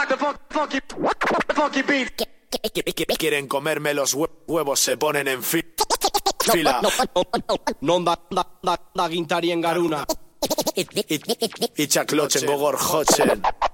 Quieren comerme los huevos, se ponen en fila. Non da gintarien garuna. Itxak lotzen gogor jotzen.